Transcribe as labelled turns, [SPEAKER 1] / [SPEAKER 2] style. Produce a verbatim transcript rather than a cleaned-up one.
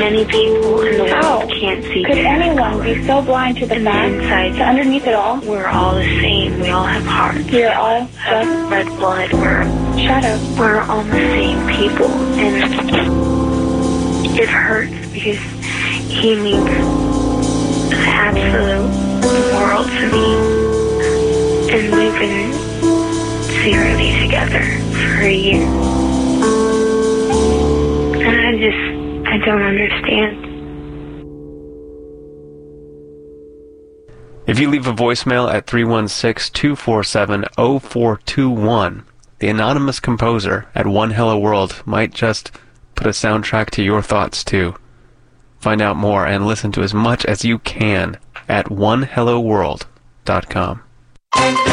[SPEAKER 1] Many people in the
[SPEAKER 2] How
[SPEAKER 1] world can't see
[SPEAKER 2] could anyone
[SPEAKER 1] color.
[SPEAKER 2] be so blind to the
[SPEAKER 1] And
[SPEAKER 2] fact
[SPEAKER 1] inside,
[SPEAKER 2] that underneath it all,
[SPEAKER 1] we're all the same. We all have hearts.
[SPEAKER 2] we are all
[SPEAKER 1] have
[SPEAKER 2] just
[SPEAKER 1] red blood. We're
[SPEAKER 2] shadows?
[SPEAKER 1] we're all the same people, and it hurts because he means the absolute world to me, and we've been secretly together for a year, and I just I don't understand.
[SPEAKER 3] If you leave a voicemail at three one six, two four seven, zero four two one, the anonymous composer at One Hello World might just put a soundtrack to your thoughts too. Find out more and listen to as much as you can at one hello world dot com.